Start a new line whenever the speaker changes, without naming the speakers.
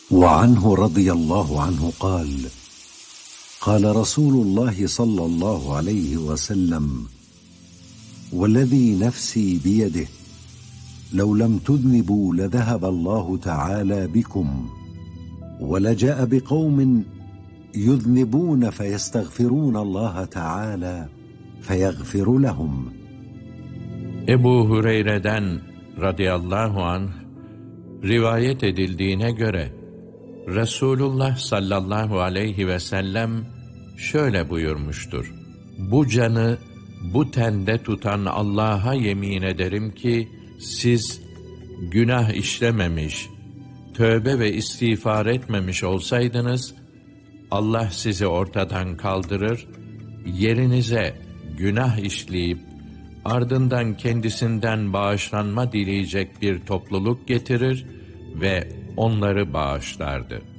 وعنه رضي الله عنه قال: قال رسول الله صلى الله عليه وسلم: والذي نفسي بيده لو لم تذنبوا لذهب الله تعالى بكم ولجاء بقوم يذنبون فيستغفرون الله تعالى فيغفر لهم.
Ebu Hureyre'den radıyallahu anh rivayet edildiğine göre Resulullah sallallahu aleyhi ve sellem şöyle buyurmuştur: Bu canı bu tende tutan Allah'a yemin ederim ki siz günah işlememiş, tövbe ve istiğfar etmemiş olsaydınız, Allah sizi ortadan kaldırır, yerinize günah işleyip, ardından kendisinden bağışlanma dileyecek bir topluluk getirir ve onları bağışlardı.